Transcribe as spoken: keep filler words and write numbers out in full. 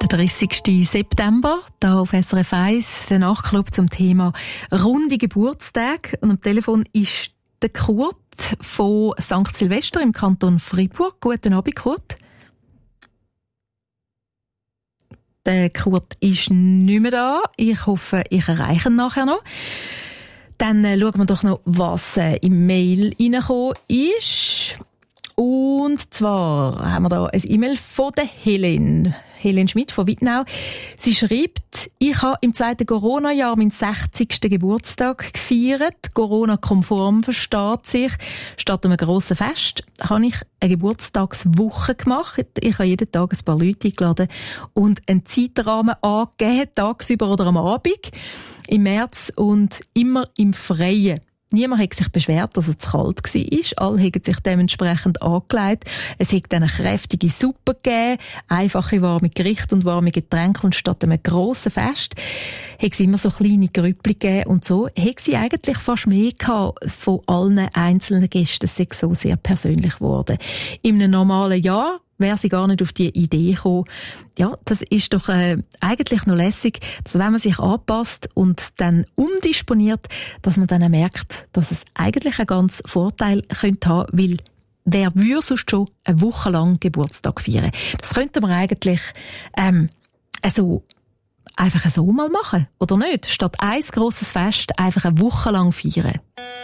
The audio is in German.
Der dreißigsten September, da auf S R F eins, der Nachtclub zum Thema runde Geburtstage. Und am Telefon ist der Kurt von Sankt Silvester im Kanton Freiburg. Guten Abend, Kurt. Der Kurt ist nicht mehr da. Ich hoffe, ich erreiche ihn nachher noch. Dann äh, schauen wir doch noch, was äh, im Mail reingekommen ist. Und zwar haben wir da ein E-Mail von der Helen. Helen Schmidt von Wittnau. Sie schreibt, ich habe im zweiten Corona-Jahr meinen sechzigsten Geburtstag gefeiert. Corona-konform versteht sich. Statt einem grossen Fest habe ich eine Geburtstagswoche gemacht. Ich habe jeden Tag ein paar Leute eingeladen und einen Zeitrahmen angegeben, tagsüber oder am Abend, im März und immer im Freien. Niemand hat sich beschwert, dass es zu kalt war. Alle haben sich dementsprechend angelegt. Es hat dann eine kräftige Suppe gegeben, einfache warme Gerichte und warme Getränke. Und statt einem grossen Fest hat es immer so kleine Grüppli gegeben. Und so hat sie eigentlich fast mehr gehabt von allen einzelnen Gästen. Es ist so sehr persönlich geworden. In einem normalen Jahr wäre sie gar nicht auf die Idee gekommen. Ja, das ist doch äh, eigentlich noch lässig, dass wenn man sich anpasst und dann umdisponiert, dass man dann auch merkt, dass es eigentlich einen ganz Vorteil könnte haben, weil wer würde sonst schon eine Woche lang Geburtstag feiern? Das könnte man eigentlich ähm, also einfach so mal machen, oder nicht? Statt ein grosses Fest einfach eine Woche lang feiern.